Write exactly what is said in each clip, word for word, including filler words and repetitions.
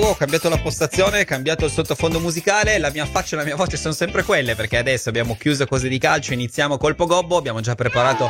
ho cambiato la postazione, cambiato il sottofondo musicale, la mia faccia e la mia voce sono sempre quelle, perché adesso abbiamo chiuso cose di calcio, iniziamo colpo gobbo, abbiamo già preparato...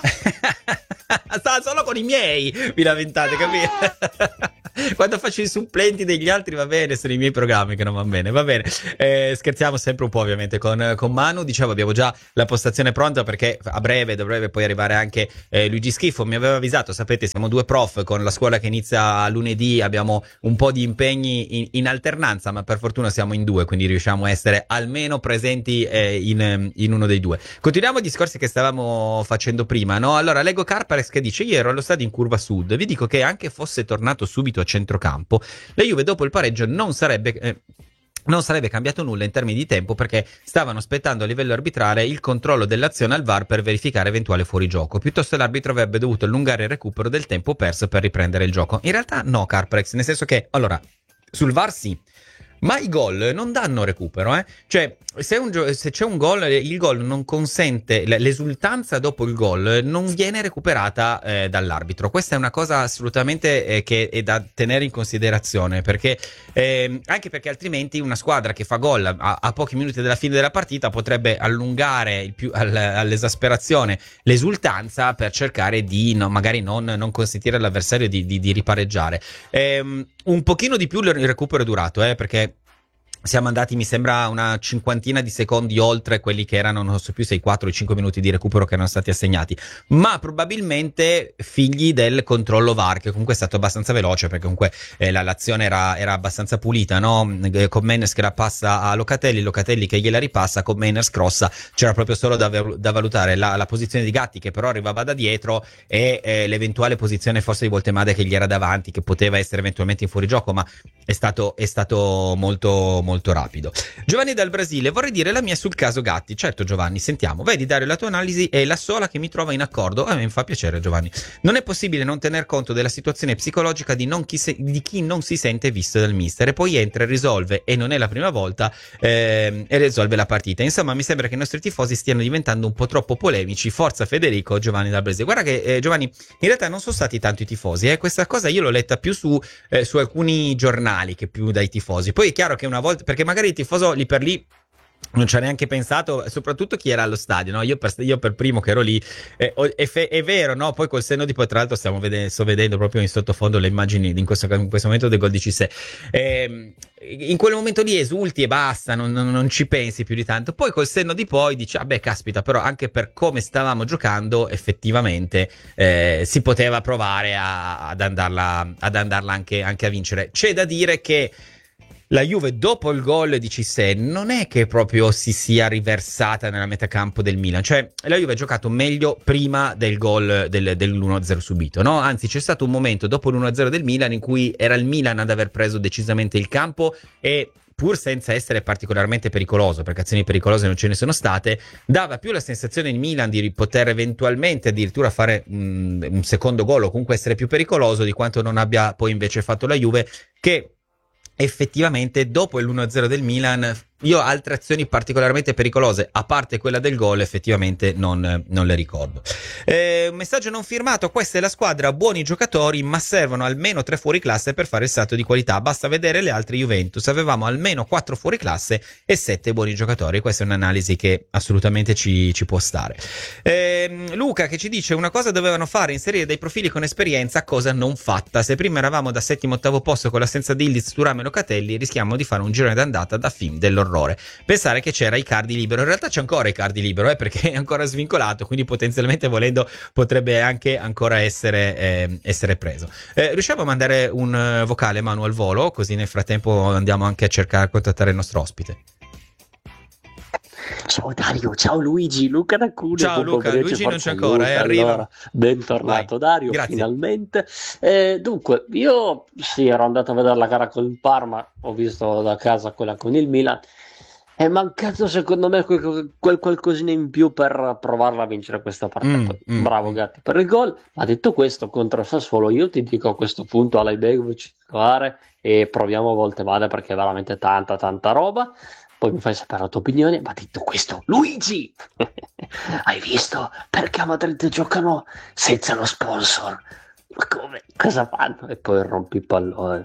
Sta solo con i miei, vi lamentate, capite? Quando faccio i supplenti degli altri va bene, sono i miei programmi che non vanno bene, va bene. Eh, scherziamo sempre un po' ovviamente con, con Manu, dicevo abbiamo già la postazione pronta perché a breve dovrebbe poi arrivare anche eh, Luigi Schifo, mi aveva avvisato, sapete siamo due prof con la scuola che inizia lunedì, abbiamo un po' di impegni in, in alternanza, ma per fortuna siamo in due, quindi riusciamo a essere almeno presenti eh, in, in uno dei due. Continuiamo i discorsi che stavamo facendo prima, no? Allora leggo Carparex che dice: ieri ero allo stadio in curva sud, vi dico che anche fosse tornato subito a centrocampo, la Juve dopo il pareggio non sarebbe eh, non sarebbe cambiato nulla in termini di tempo, perché stavano aspettando a livello arbitrale il controllo dell'azione al V A R per verificare eventuale fuorigioco. Piuttosto l'arbitro avrebbe dovuto allungare il recupero del tempo perso per riprendere il gioco. In realtà no, Carprex, nel senso che, allora, sul V A R sì, ma i gol non danno recupero, eh? Cioè, se, un gio- se c'è un gol, il gol non consente, l'esultanza dopo il gol non viene recuperata eh, dall'arbitro. Questa è una cosa assolutamente eh, che è da tenere in considerazione, perché eh, anche perché altrimenti una squadra che fa gol a, a pochi minuti dalla fine della partita potrebbe allungare il più, all, all'esasperazione l'esultanza per cercare di no, magari non, non consentire all'avversario di, di, di ripareggiare. Eh, un pochino di più il recupero è durato, eh, perché siamo andati, mi sembra, una cinquantina di secondi oltre quelli che erano, non so più se i quattro o i cinque minuti di recupero che erano stati assegnati, ma probabilmente figli del controllo V A R, che comunque è stato abbastanza veloce, perché comunque eh, la, l'azione era, era abbastanza pulita, no? Eh, con Menners che la passa a Locatelli, Locatelli che gliela ripassa, con Menners crossa, c'era proprio solo da, da valutare la, la posizione di Gatti, che però arrivava da dietro, e eh, l'eventuale posizione forse di Voltemade che gli era davanti, che poteva essere eventualmente in fuorigioco, ma è stato, è stato molto molto rapido. Giovanni dal Brasile: vorrei dire la mia sul caso Gatti. Certo Giovanni, sentiamo, vedi Dario, la tua analisi è la sola che mi trova in accordo. A me mi fa piacere Giovanni. Non è possibile non tener conto della situazione psicologica di, non chi, se, di chi non si sente visto dal mister, e poi entra e risolve, e non è la prima volta, eh, e risolve la partita. Insomma, mi sembra che i nostri tifosi stiano diventando un po' troppo polemici. Forza Federico. Giovanni dal Brasile. Guarda che eh, Giovanni, in realtà non sono stati tanto i tifosi, eh. Questa cosa io l'ho letta più su, eh, su alcuni giornali che più dai tifosi. Poi è chiaro che una volta, perché magari il tifoso lì per lì non ci ha neanche pensato, soprattutto chi era allo stadio, no? Io per, io per primo che ero lì, eh, è, fe, è vero, no? Poi col senno di poi, tra l'altro, stiamo vedendo, sto vedendo proprio in sottofondo le immagini in questo, in questo momento del gol di Cissé. Eh, in quel momento lì esulti e basta, non, non, non ci pensi più di tanto. Poi col senno di poi dici, ah beh, caspita, però anche per come stavamo giocando, effettivamente eh, si poteva provare a, ad andarla, ad andarla anche, anche a vincere. C'è da dire che la Juve dopo il gol di Cissé non è che proprio si sia riversata nella metacampo del Milan, cioè la Juve ha giocato meglio prima del gol del, dell'uno a zero subito, no? Anzi c'è stato un momento dopo l'uno a zero del Milan in cui era il Milan ad aver preso decisamente il campo, e pur senza essere particolarmente pericoloso, perché azioni pericolose non ce ne sono state, dava più la sensazione in Milan di poter eventualmente addirittura fare un, un secondo gol o comunque essere più pericoloso di quanto non abbia poi invece fatto la Juve, che effettivamente dopo l'uno a zero del Milan io altre azioni particolarmente pericolose, a parte quella del gol, effettivamente non, non le ricordo. Eh, un messaggio non firmato: questa è la squadra, buoni giocatori, ma servono almeno tre fuori classe per fare il salto di qualità. Basta vedere le altre Juventus, avevamo almeno quattro fuori classe e sette buoni giocatori. Questa è un'analisi che assolutamente ci, ci può stare. Eh, Luca che ci dice: una cosa dovevano fare, inserire dei profili con esperienza, cosa non fatta. Se prima eravamo da settimo ottavo posto con l'assenza di Ildiz, Thuram e Locatelli, rischiamo di fare un girone d'andata da film dell'orrore. Pensare che c'era Icardi libero, in realtà c'è ancora Icardi libero, eh, perché è ancora svincolato, quindi potenzialmente volendo potrebbe anche ancora essere, eh, essere preso. Eh, riusciamo a mandare un uh, vocale Manu al volo, così nel frattempo andiamo anche a cercare di contattare il nostro ospite. Ciao Dario, ciao Luigi, Luca da Cuneo. Ciao Luca, Luigi non c'è ancora, eh, arriva. Allora, bentornato. Vai. Dario, grazie. Finalmente. Eh, dunque, io sì, ero andato a vedere la gara con il Parma, ho visto da casa quella con il Milan. È mancato secondo me quel, quel qualcosina in più per provarla a vincere questa partita. Mm, mm, Bravo Gatti per il gol. Ma detto questo, contro Sassuolo io ti dico a questo punto Alajbegovic titolare e proviamo Voltemade, perché è veramente tanta tanta roba. Poi mi fai sapere la tua opinione. Ma detto questo, Luigi, hai visto perché a Madrid giocano senza lo sponsor? Ma come? Cosa fanno? E poi rompi il pallone.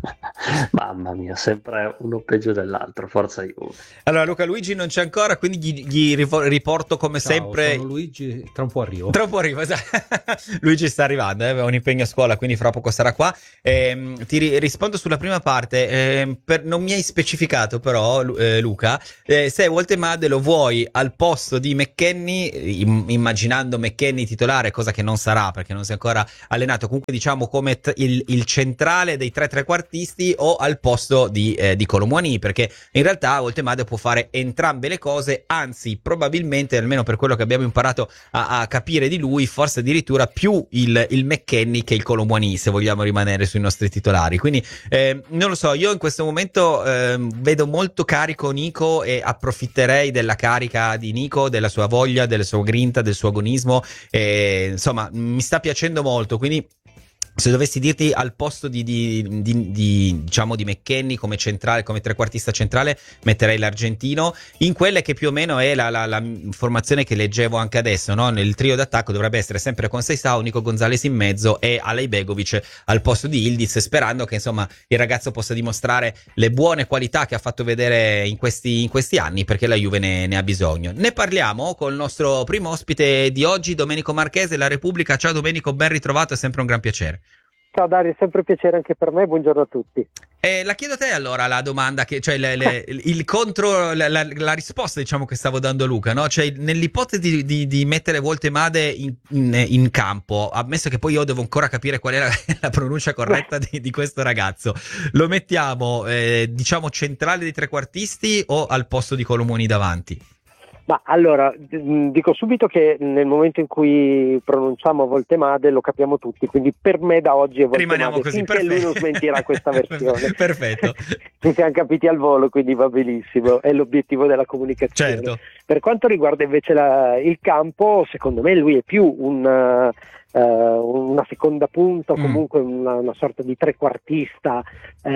Mamma mia, sempre uno peggio dell'altro, forza Juve. Allora Luca Luigi non c'è ancora, quindi gli, gli rifo- riporto come Ciao, sempre. sono Luigi, tra un po' arrivo. Tra un po' arriva, esatto. Luigi sta arrivando, eh, aveva un impegno a scuola, quindi fra poco sarà qua. Ehm, ti ri- rispondo sulla prima parte. Ehm, per- non mi hai specificato però, Lu- eh, Luca, eh, se Woltemade lo vuoi al posto di McKennie, im- immaginando McKennie titolare, cosa che non sarà perché non si è ancora allenato, comunque diciamo come t- il, il centrale dei tre trequartisti, o al posto di, eh, di Colomouani, perché in realtà Woltemade può fare entrambe le cose, anzi probabilmente, almeno per quello che abbiamo imparato a, a capire di lui, forse addirittura più il, il McKennie che il Colomouani, se vogliamo rimanere sui nostri titolari. Quindi eh, non lo so, io in questo momento eh, vedo molto carico Nico e approfitterei della carica di Nico, della sua voglia, della sua grinta, del suo agonismo, e, insomma mi sta piacendo molto, quindi se dovessi dirti al posto di, di, di, di diciamo di McKennie come centrale, come trequartista centrale, metterei l'argentino in quella che più o meno è la, la, la formazione che leggevo anche adesso, no? Nel trio d'attacco dovrebbe essere sempre con Seisao, Nico Gonzalez in mezzo e Alejbegovic al posto di Ildiz, sperando che insomma il ragazzo possa dimostrare le buone qualità che ha fatto vedere in questi, in questi anni, perché la Juve ne, ne ha bisogno. Ne parliamo col nostro primo ospite di oggi, Domenico Marchese, La Repubblica. Ciao Domenico, ben ritrovato, è sempre un gran piacere. Ciao Dario, è sempre un piacere anche per me, buongiorno a tutti. Eh, la chiedo a te allora la domanda, che, cioè le, le, il contro, la, la, la risposta diciamo che stavo dando a Luca, no? Cioè nell'ipotesi di, di, di mettere Woltemade in, in, in campo, ammesso che poi io devo ancora capire qual è la, la pronuncia corretta di, di questo ragazzo, lo mettiamo eh, diciamo centrale dei trequartisti o al posto di Colomouani davanti? Ma allora, dico subito che nel momento in cui pronunciamo Woltemade lo capiamo tutti, quindi per me da oggi è Rimaniamo Woltemade, così, finché perfetto. lui non smentirà questa versione. Perfetto. Ci siamo capiti al volo, quindi va benissimo, è l'obiettivo della comunicazione. Certo. Per quanto riguarda invece la, il campo, secondo me lui è più un... Uh, una seconda punta o comunque mm. una, una sorta di trequartista,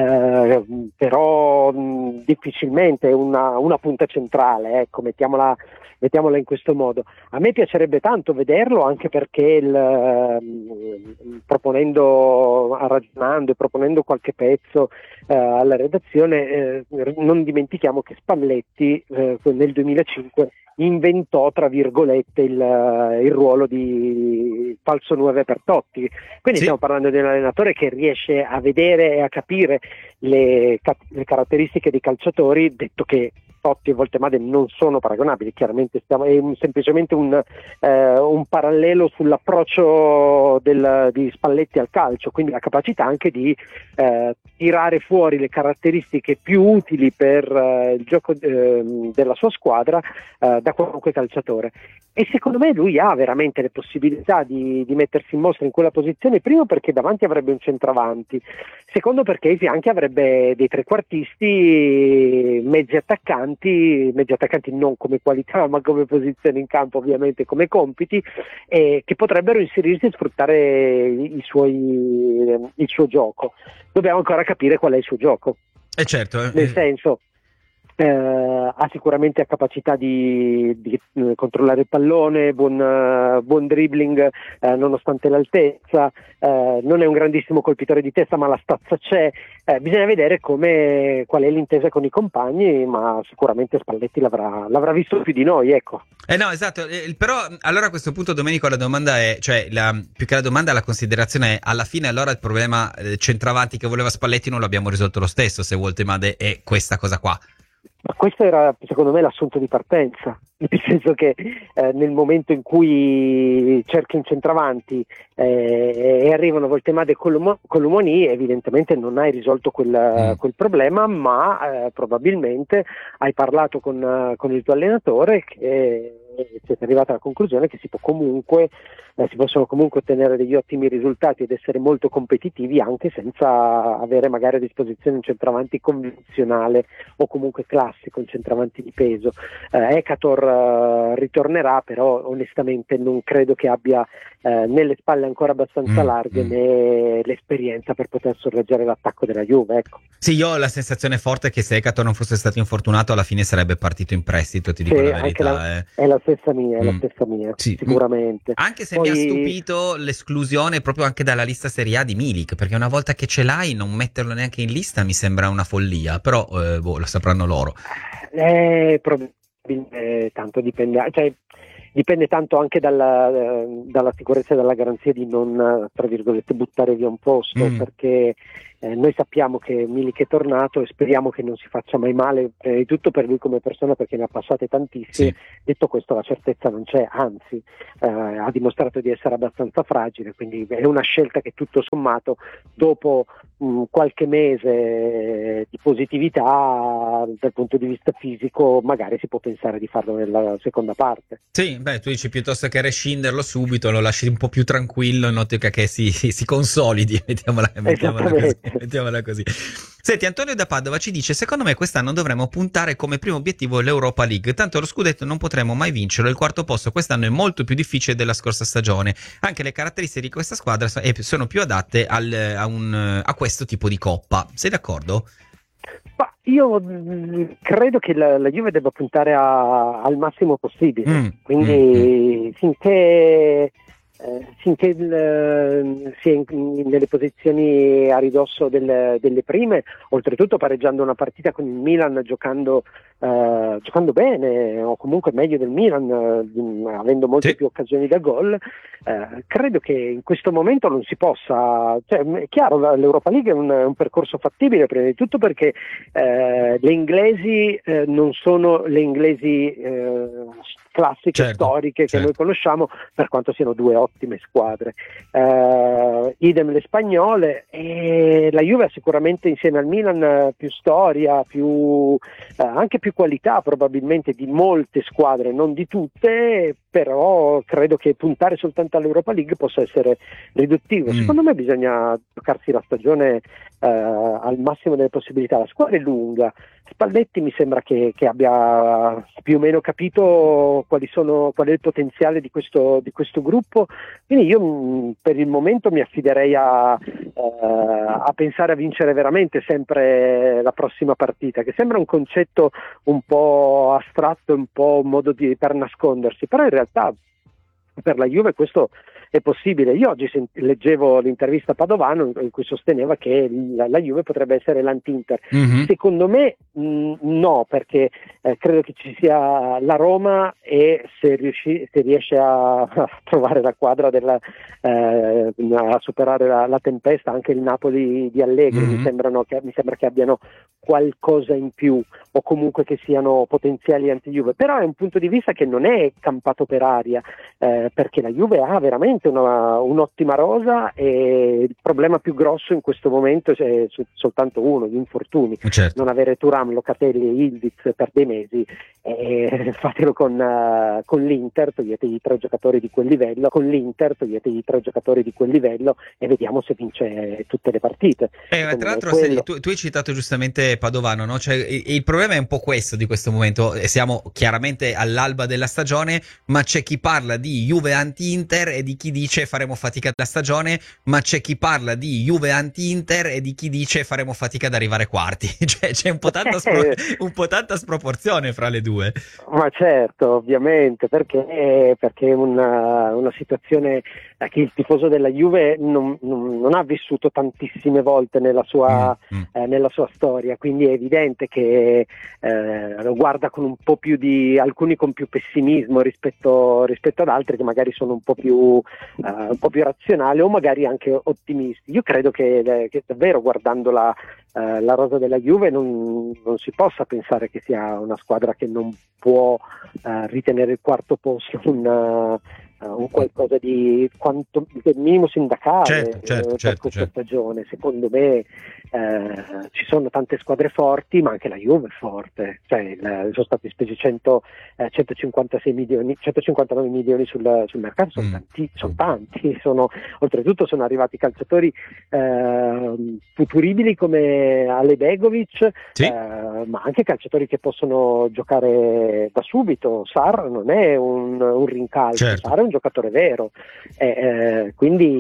uh, però mh, difficilmente una, una punta centrale, ecco, mettiamola, mettiamola in questo modo. A me piacerebbe tanto vederlo, anche perché il, uh, proponendo, ragionando e proponendo qualche pezzo uh, alla redazione, uh, non dimentichiamo che Spalletti uh, nel duemilacinque inventò tra virgolette il, il ruolo di falso nove per Totti, quindi sì. Stiamo parlando di un allenatore che riesce a vedere e a capire le, le caratteristiche dei calciatori, detto che Totti e Woltemade non sono paragonabili, chiaramente stiamo, è un, semplicemente un, eh, un parallelo sull'approccio del, di Spalletti al calcio, quindi la capacità anche di eh, tirare fuori le caratteristiche più utili per eh, il gioco eh, della sua squadra eh, da qualunque calciatore. E secondo me lui ha veramente le possibilità di, di mettersi in mostra in quella posizione, primo perché davanti avrebbe un centravanti, secondo perché ai fianchi avrebbe dei trequartisti mezzi attaccanti, mezzi attaccanti non come qualità ma come posizione in campo, ovviamente come compiti, eh, che potrebbero inserirsi e sfruttare i suoi, il suo gioco. Dobbiamo ancora capire qual è il suo gioco. Eh certo, eh. Nel senso, Eh, ha sicuramente capacità di, di eh, controllare il pallone, buon, uh, buon dribbling eh, nonostante l'altezza, eh, non è un grandissimo colpitore di testa ma la stazza c'è, eh, bisogna vedere come, qual è l'intesa con i compagni, ma sicuramente Spalletti l'avrà, l'avrà visto più di noi, ecco. Eh no, esatto, eh, però allora a questo punto Domenico la domanda è, cioè la, più che la domanda la considerazione è, alla fine allora il problema eh, centravanti che voleva Spalletti non l'abbiamo risolto lo stesso se Woltemade è questa cosa qua. Ma questo era secondo me l'assunto di partenza, nel senso che eh, nel momento in cui cerchi un centravanti eh, e arrivano Woltemade e Colomouani, evidentemente non hai risolto quel, mm. quel problema, ma eh, probabilmente hai parlato con, con il tuo allenatore che siete arrivati alla conclusione che si può comunque eh, si possono comunque ottenere degli ottimi risultati ed essere molto competitivi anche senza avere magari a disposizione un centravanti convenzionale o comunque classico, un centravanti di peso. eh, Ekator eh, ritornerà, però onestamente non credo che abbia eh, né le spalle ancora abbastanza larghe mm. né l'esperienza per poter sorreggere l'attacco della Juve, ecco. Sì, io ho la sensazione forte che se Ekator non fosse stato infortunato alla fine sarebbe partito in prestito, ti dico sì, la verità. La, eh. è la stessa mia, è la Mm. stessa mia, Sì. sicuramente. Anche se Poi- mi ha stupito l'esclusione proprio anche dalla lista Serie A di Milik, perché una volta che ce l'hai non metterlo neanche in lista mi sembra una follia, però eh, boh, lo sapranno loro. Eh, probabilmente tanto dipende, cioè, dipende tanto anche dalla, eh, dalla sicurezza e dalla garanzia di non, eh, tra virgolette, buttare via un posto, Mm. perché eh, noi sappiamo che Milik è tornato e speriamo che non si faccia mai male, prima di tutto per lui come persona, perché ne ha passate tantissime. Sì. Detto questo, la certezza non c'è, anzi eh, ha dimostrato di essere abbastanza fragile, quindi è una scelta che tutto sommato dopo mh, qualche mese di positività dal punto di vista fisico magari si può pensare di farlo nella seconda parte. Sì, beh, tu dici piuttosto che rescinderlo subito, lo lasci un po' più tranquillo in ottica che si, si, si consolidi, mettiamola, mettiamola così, Esattamente. mettiamola così. Senti, Antonio da Padova ci dice: secondo me quest'anno dovremmo puntare come primo obiettivo l'Europa League, tanto lo scudetto non potremo mai vincerlo, il quarto posto quest'anno è molto più difficile della scorsa stagione, anche le caratteristiche di questa squadra so- eh, sono più adatte al- a, un- a questo tipo di coppa. Sei d'accordo? Ma io mh, credo che la, la Juve debba puntare a- al massimo possibile, Mm, quindi finché, eh, finché il, eh, si è in- nelle posizioni a ridosso del- delle prime, oltretutto pareggiando una partita con il Milan, giocando, eh, giocando bene o comunque meglio del Milan, eh, avendo molte Sì. più occasioni da gol, eh, credo che in questo momento non si possa, cioè, è chiaro, la- l'Europa League è un, è un percorso fattibile prima di tutto perché eh, le inglesi eh, non sono le inglesi eh, classiche, Certo, storiche che certo. noi conosciamo, per quanto siano due ottime squadre. Eh, idem le spagnole, e la Juve ha sicuramente insieme al Milan eh, più storia, più, eh, anche più qualità probabilmente di molte squadre, non di tutte, però credo che puntare soltanto all'Europa League possa essere riduttivo. Mm. Secondo me bisogna giocarsi la stagione eh, al massimo delle possibilità. La squadra è lunga. Spalletti mi sembra che, che abbia più o meno capito quali sono, qual è il potenziale di questo, di questo gruppo, quindi io mh, per il momento mi affiderei a, eh, a pensare a vincere veramente sempre la prossima partita, che sembra un concetto un po' astratto, un po' un modo di, per nascondersi, però in realtà per la Juve questo è possibile. Io oggi sent- leggevo l'intervista a Padovano in cui sosteneva che la, la Juve potrebbe essere l'anti-Inter. Mhm. Secondo me mh, no, perché eh, credo che ci sia la Roma e se, riusci- se riesce a, a trovare la quadra della, eh, a superare la, la tempesta, anche il Napoli di Allegri Mhm. mi, sembrano che, mi sembra che abbiano qualcosa in più o comunque che siano potenziali anti-Juve, però è un punto di vista che non è campato per aria, eh, perché la Juve ha veramente una, un'ottima rosa e il problema più grosso in questo momento è su- soltanto uno, gli infortuni. Certo. Non avere Thuram, Locatelli e Ildiz per dei mesi, eh, fatelo con, uh, con l'Inter, toglietegli tre giocatori di quel livello, con l'Inter toglietegli tre giocatori di quel livello e vediamo se vince tutte le partite. Eh, ma Secondo tra me l'altro, quello- se- tu, tu hai citato giustamente Padovano, no? Cioè, il, il problema è un po' questo di questo momento. eh, Siamo chiaramente all'alba della stagione, ma c'è chi parla di Juve anti-Inter e di chi dice faremo fatica la stagione, ma c'è chi parla di Juve anti-Inter e di chi dice faremo fatica ad arrivare quarti. Cioè, c'è un po' tanta, spro- un po' tanta sproporzione fra le due. Ma certo, ovviamente, perché, perché è una, una situazione eh, che il tifoso della Juve non, non- non ha vissuto tantissime volte nella sua, Mm, mm. eh, nella sua storia, quindi è evidente che eh, lo guarda con un po' più di, alcuni con più pessimismo rispetto, rispetto ad altri che magari sono un po' più, eh, un po' più razionali o magari anche ottimisti. Io credo che, che davvero guardando la, eh, la rosa della Juve non, non si possa pensare che sia una squadra che non può eh, ritenere il quarto posto un, uh, un qualcosa di quanto del minimo sindacale Certo, certo, eh, per certo, questa certo. stagione. Secondo me eh, ci sono tante squadre forti, ma anche la Juve è forte, cioè, il- sono stati spesi cento, eh, centocinquantasei milioni, centocinquantanove milioni sul, sul mercato, sono Mm. tanti, sono tanti, sono, oltretutto sono arrivati calciatori eh, futuribili come Ale Begovic, Sì. eh, ma anche calciatori che possono giocare da subito. Sarr non è un, un rincalzo, Certo. Sarr è un giocatore vero, eh, eh,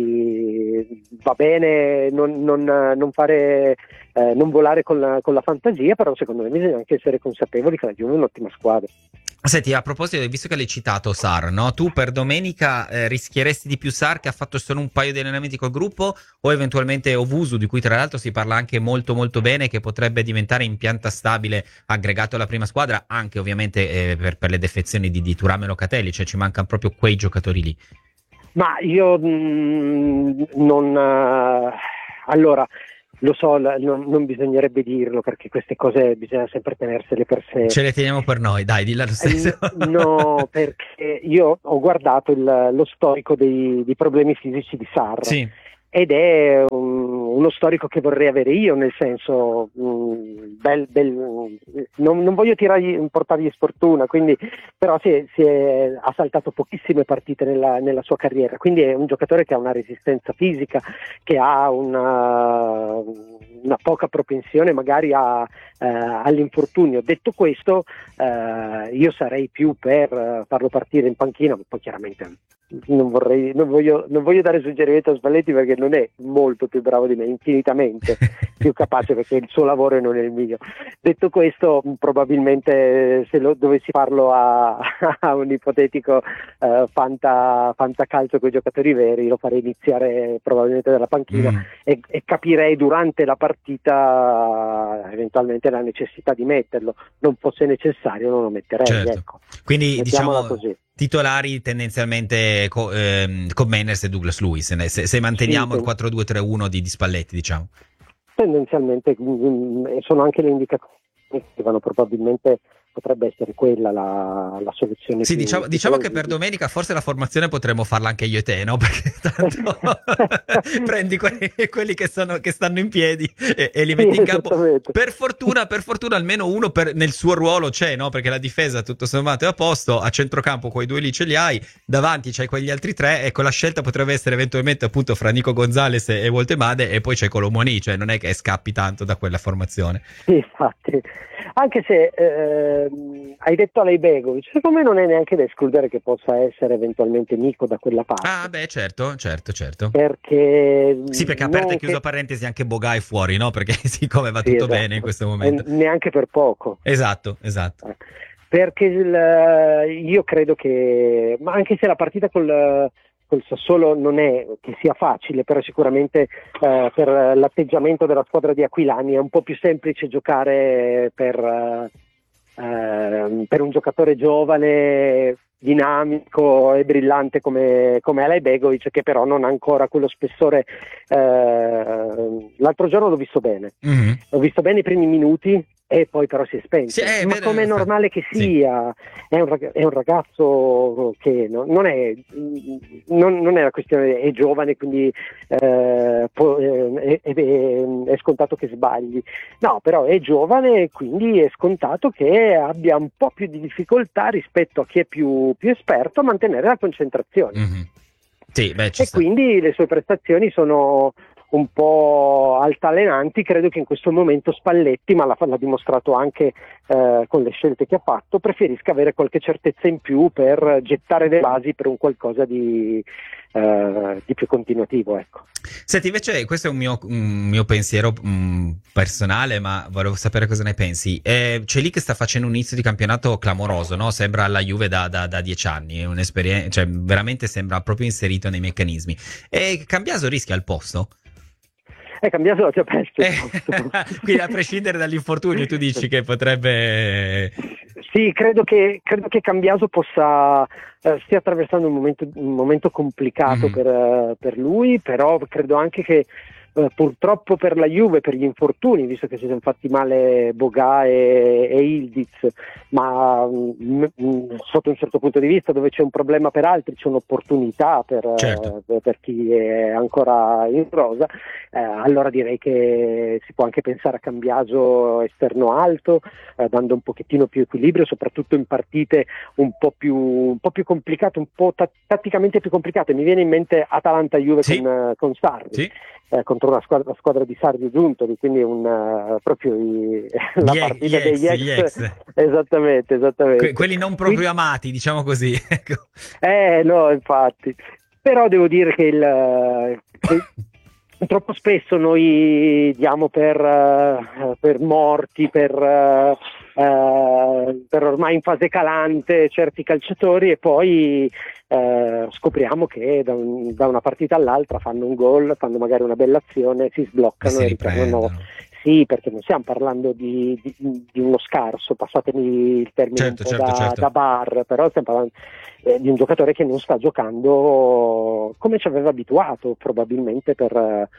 quindi va bene non, non, non fare eh, non volare con la, con la fantasia, però secondo me bisogna anche essere consapevoli che la Juve è un'ottima squadra. Senti, a proposito, visto che l'hai citato Sar, no? Tu per domenica eh, rischieresti di più Sar, che ha fatto solo un paio di allenamenti col gruppo, o eventualmente Ovusu, di cui tra l'altro si parla anche molto molto bene, che potrebbe diventare in pianta stabile aggregato alla prima squadra, anche ovviamente eh, per, per le defezioni di, di Thuram e Locatelli, cioè ci mancano proprio quei giocatori lì. Ma io mh, non... eh, allora, lo so, la- non, non bisognerebbe dirlo perché queste cose bisogna sempre tenersele per sé. Ce le teniamo per noi, dai, dilla lo Eh, stesso. n- No, perché io ho guardato il- lo storico dei, dei problemi fisici di Sarr Sì, ed è un- uno storico che vorrei avere io, nel senso, mh, bel- bel- non, non voglio tirargli, portargli sfortuna, quindi, però si è- si è- ha saltato pochissime partite nella, nella sua carriera, quindi è un giocatore che ha una resistenza fisica, che ha una, una poca propensione magari a, eh, all'infortunio. Detto questo, eh, io sarei più per eh, farlo partire in panchina, ma poi chiaramente non vorrei, non voglio, non voglio dare suggerimento a Spalletti perché non è molto più bravo di me, infinitamente più capace, perché il suo lavoro non è il mio. Detto questo, probabilmente se lo dovessi farlo a, a un ipotetico eh, fanta, fantacalcio con i giocatori veri, lo farei iniziare probabilmente dalla panchina mm, e, e capirei durante la partita eventualmente la necessità di metterlo. Non fosse necessario non lo metterei, certo. ecco. Quindi Mettiamola diciamo così. titolari tendenzialmente co- ehm, con Manners e Douglas Lewis, se, se- se manteniamo Sì, il quattro due tre uno di, di Spalletti, diciamo. tendenzialmente mh, sono anche le indicazioni che vanno, probabilmente potrebbe essere quella la, la soluzione Sì, più, diciamo, più diciamo che per plausibile. domenica forse la formazione potremmo farla anche io e te, no? Perché tanto prendi quelli, quelli che, sono, che stanno in piedi e, e li Sì, metti in campo. esattamente. Per fortuna, per fortuna almeno uno per- nel suo ruolo c'è, no? Perché la difesa tutto sommato è a posto, a centrocampo quei due lì ce li hai, davanti c'hai quegli altri tre, ecco la scelta potrebbe essere eventualmente appunto fra Nico Gonzalez e, e Voltemade e poi c'è Colomoni, cioè non è che scappi tanto da quella formazione. Sì, infatti, anche se ehm, hai detto Alej Begovic, secondo me non è neanche da escludere che possa essere eventualmente Nico da quella Ah, parte, beh, certo, certo, certo. perché Sì, perché aperta e non chiuso che parentesi anche Bogai fuori, no? Perché siccome va sì, tutto bene in esatto, questo e momento. neanche per poco. Esatto, esatto. Eh, Perché il- io credo che, ma anche se la partita col, col Sassuolo non è che sia facile, però sicuramente eh, per l'atteggiamento della squadra di Aquilani è un po' più semplice giocare per, eh, ehm, per un giocatore giovane, dinamico e brillante come, come Alej Begovic, che però non ha ancora quello spessore. Eh, l'altro giorno l'ho visto bene, Mhm. l'ho visto bene i primi minuti e poi però si è spento. Sì, è Ma vero, come è infatti. normale che Sì. sia, è un, rag- è un ragazzo che no- non, è, non, non è una questione, è giovane, quindi eh, può- eh, è, è- è scontato che sbagli. No, però è giovane e quindi è scontato che abbia un po' più di difficoltà rispetto a chi è più, più esperto a mantenere la concentrazione. Mhm. Sì, beh, ci E sta. quindi le sue prestazioni sono un po' altalenanti. Credo che in questo momento Spalletti, ma l'ha, l'ha dimostrato anche eh, con le scelte che ha fatto, preferisca avere qualche certezza in più per gettare le basi per un qualcosa di, eh, di più continuativo, ecco. Senti, invece, questo è un mio, un mio pensiero mm, personale, ma volevo sapere cosa ne pensi. Eh, c'è lì che sta facendo un inizio di campionato clamoroso, no? Sembra alla Juve da, da, da dieci anni, è un'esperienza, cioè veramente sembra proprio inserito nei meccanismi. E Cambiaso rischia il posto? È cambiato la tua peste. Eh, quindi a prescindere dall'infortunio, tu dici che potrebbe... Sì, credo che, credo che Cambiaso possa eh, stia attraversando un momento, un momento complicato Mhm. per, eh, per lui, però credo anche che eh, purtroppo per la Juve, per gli infortuni, visto che si sono fatti male Boga e, e Ildiz, ma mh, mh, sotto un certo punto di vista, dove c'è un problema per altri c'è un'opportunità per, eh, Certo. per chi è ancora in rosa. Eh, allora direi che si può anche pensare a Cambiaso esterno alto, eh, dando un pochettino più equilibrio, soprattutto in partite un po' più, un po' più complicate, un po' ta- tatticamente più complicate. Mi viene in mente Atalanta-Juve Sì. con, eh, con Sarri, Sì. eh, contro una squadra, la squadra di Sarri Giuntoli, quindi un, eh, proprio i- la Gli, partita gli ex, degli ex. gli ex. Esattamente, esattamente. Que- quelli non proprio amati, diciamo così. Ecco. Eh no, infatti. Però devo dire che il che troppo spesso noi diamo per, eh, per morti, per, eh, eh, per ormai in fase calante certi calciatori, e poi eh, scopriamo che da, un, da una partita all'altra fanno un gol, fanno magari una bella azione, si sbloccano si e ritornano. Sì, perché non stiamo parlando di, di, di uno scarso, passatemi il termine, certo, un po' certo, da, certo. da bar, però stiamo parlando eh, di un giocatore che non sta giocando come ci aveva abituato, probabilmente per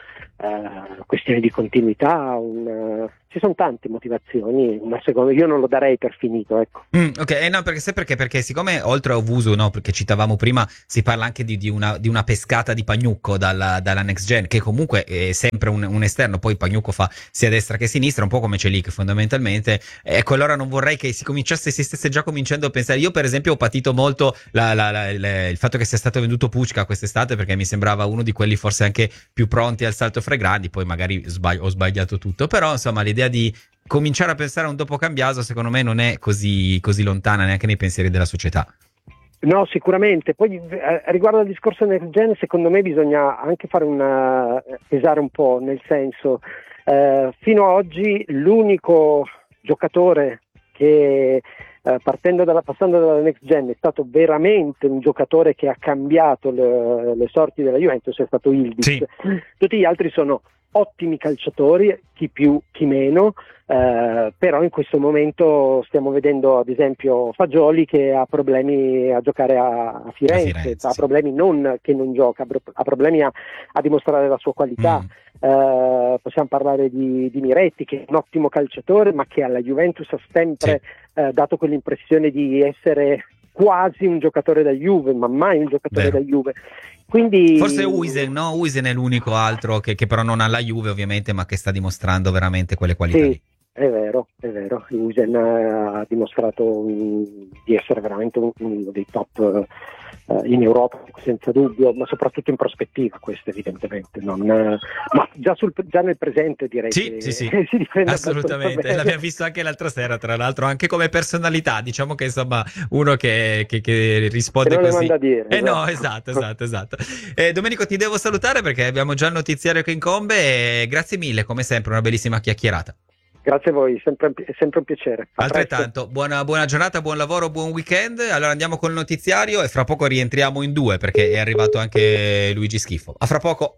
eh, questioni di continuità. Un, uh, ci sono tante motivazioni, ma secondo io non lo darei per finito, ecco. Mm, ok, eh, no, perché, se perché, perché siccome oltre a Owusu, no, perché citavamo prima, si parla anche di, di, una, di una pescata di Pagnucco dalla, dalla next gen, che comunque è sempre un, un esterno, poi Pagnucco fa sia destra che sinistra, un po' come Celik fondamentalmente. Ecco, allora non vorrei che si cominciasse, si stesse già cominciando a pensare. Io per esempio ho patito molto la, la, la, la, il fatto che sia stato venduto Pucca quest'estate, perché mi sembrava uno di quelli forse anche più pronti al salto fra i grandi, poi magari sbagli- ho sbagliato tutto, però insomma l'idea di cominciare a pensare a un dopo Cambiaso secondo me non è così, così lontana neanche nei pensieri della società. No, sicuramente. Poi eh, riguardo al discorso next gen, secondo me bisogna anche fare una pesare un po', nel senso eh, fino ad oggi l'unico giocatore che eh, partendo dalla, passando dalla next gen è stato veramente un giocatore che ha cambiato le, le sorti della Juventus è stato Ildiz. Sì. Tutti gli altri sono ottimi calciatori, chi più chi meno, eh, però in questo momento stiamo vedendo ad esempio Fagioli che ha problemi a giocare a, a Firenze, a Firenze ha sì. problemi non che non gioca, ha problemi a, a dimostrare la sua qualità. Mm. Eh, possiamo parlare di, di Miretti, che è un ottimo calciatore ma che alla Juventus ha sempre sì. eh, dato quell'impressione di essere quasi un giocatore da Juve, ma mai un giocatore Vero. da Juve. Quindi forse Huijsen, no? Huijsen è l'unico altro che, che però non ha la Juve ovviamente, ma che sta dimostrando veramente quelle qualità sì, lì. è vero, è vero. Huijsen ha dimostrato um, di essere veramente un- uno dei top uh, in Europa, senza dubbio, ma soprattutto in prospettiva, questo evidentemente. Non, uh, ma già, sul, già nel presente direi Sì, che sì, sì, si difende assolutamente. abbastanza bene. L'abbiamo visto anche l'altra sera, tra l'altro, anche come personalità. Diciamo che insomma, uno che, che, che risponde Che non le così. manda a dire, Eh no, esatto. esatto, esatto, esatto. Eh, Domenico, ti devo salutare perché abbiamo già il notiziario che incombe. E grazie mille, come sempre, una bellissima chiacchierata. Grazie a voi, sempre, è sempre un piacere. A Altrettanto, buona, buona giornata, buon lavoro, buon weekend. Allora andiamo col notiziario e fra poco rientriamo in due perché è arrivato anche Luigi Schifo. A fra poco.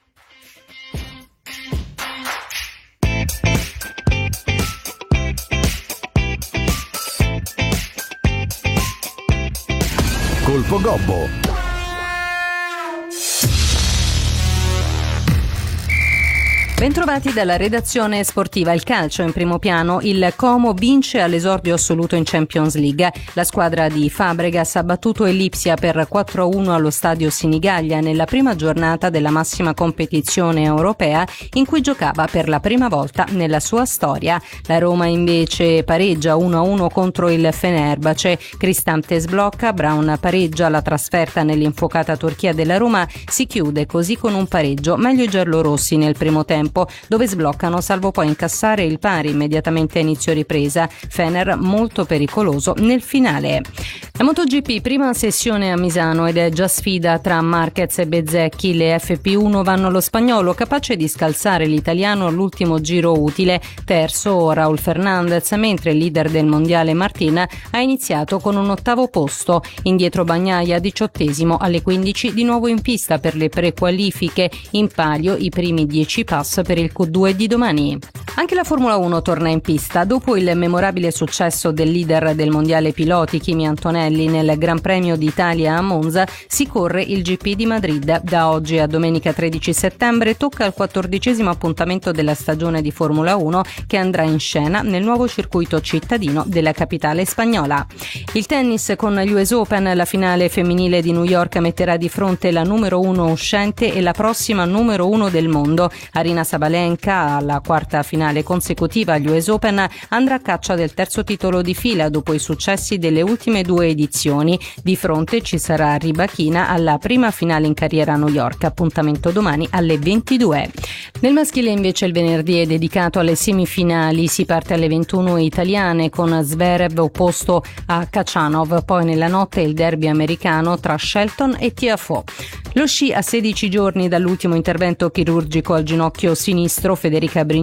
Colpo Gobbo. Bentrovati dalla redazione sportiva. Il calcio in primo piano. Il Como vince all'esordio assoluto in Champions League. La squadra di Fabregas ha battuto il Lipsia per quattro a uno allo stadio Sinigaglia nella prima giornata della massima competizione europea in cui giocava per la prima volta nella sua storia. La Roma invece pareggia uno a uno contro il Fenerbahce. Cristante sblocca, Brown pareggia, la trasferta nell'infuocata Turchia della Roma si chiude così con un pareggio. Meglio i giallorossi nel primo tempo, dove sbloccano salvo poi incassare il pari immediatamente a inizio ripresa. Fener molto pericoloso nel finale. La MotoGP, prima sessione a Misano ed è già sfida tra Marquez e Bezzecchi. Le F P uno vanno allo spagnolo, capace di scalzare l'italiano all'ultimo giro utile. Terzo Raul Fernandez, mentre il leader del mondiale Martin ha iniziato con un ottavo posto. Indietro Bagnaia, diciottesimo, alle quindici di nuovo in pista per le prequalifiche. In palio i primi dieci pass per il Q due di domani. Anche la Formula uno torna in pista. Dopo il memorabile successo del leader del mondiale piloti Kimi Antonelli nel Gran Premio d'Italia a Monza, si corre il G P di Madrid. Da oggi a domenica tredici settembre tocca il quattordicesimo appuntamento della stagione di Formula uno che andrà in scena nel nuovo circuito cittadino della capitale spagnola. Il tennis con gli U S Open, la finale femminile di New York metterà di fronte la numero uno uscente e la prossima numero uno del mondo. Arina Sabalenka, alla quarta finale consecutiva agli U S Open, andrà a caccia del terzo titolo di fila dopo i successi delle ultime due edizioni. Di fronte ci sarà Rybakina alla prima finale in carriera a New York, appuntamento domani alle ventidue. Nel maschile invece il venerdì è dedicato alle semifinali, si parte alle ventuno italiane con Zverev opposto a Khachanov, poi nella notte il derby americano tra Shelton e Tiafoe. Lo sci a sedici giorni dall'ultimo intervento chirurgico al ginocchio sinistro, Federica Brignone ha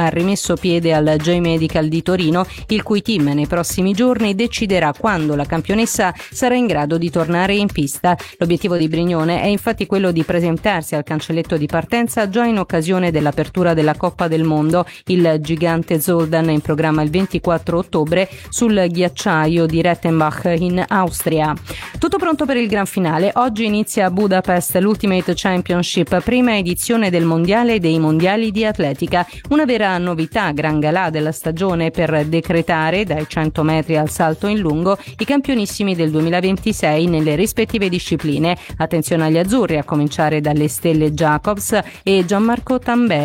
ha rimesso piede al J-Medical di Torino, il cui team nei prossimi giorni deciderà quando la campionessa sarà in grado di tornare in pista. L'obiettivo di Brignone è infatti quello di presentarsi al cancelletto di partenza già in occasione dell'apertura della Coppa del Mondo. Il gigante Zoldan è in programma il ventiquattro ottobre sul ghiacciaio di Rettenbach in Austria. Tutto pronto per il gran finale. Oggi inizia a Budapest l'Ultimate Championship, prima edizione del mondiale e dei mondiali di atletica. Una vera novità, gran galà della stagione per decretare dai cento metri al salto in lungo i campionissimi del duemilaventisei nelle rispettive discipline. Attenzione agli azzurri, a cominciare dalle stelle Jacobs e Gianmarco Tamberi.